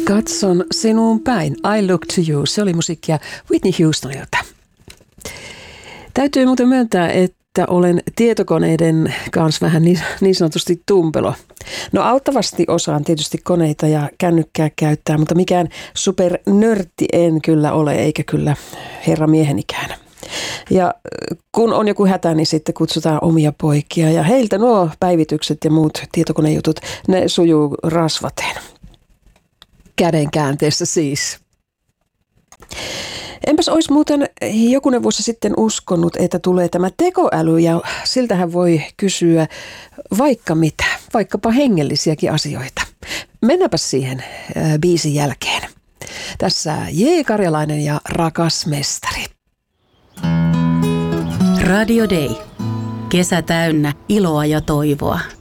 Katson sinuun päin. I look to you. Se oli musiikkia Whitney Houstonilta. Täytyy muuten myöntää, että olen tietokoneiden kanssa vähän niin sanotusti tumpelo. No auttavasti osaan tietysti koneita ja kännykkää käyttää, mutta mikään supernörtti en kyllä ole, eikä kyllä herramiehenikään. Ja kun on joku hätä, niin sitten kutsutaan omia poikia ja heiltä nuo päivitykset ja muut tietokonejutut, ne sujuu rasvaten. Käden käänteessä siis. Enpäs olisi muuten jokunen vuosi sitten uskonut, että tulee tämä tekoäly ja siltähän voi kysyä vaikka mitä, vaikkapa hengellisiäkin asioita. Mennäänpäs siihen biisin jälkeen. Tässä J. Karjalainen ja Rakas mestari. Radio Day. Kesä täynnä iloa ja toivoa.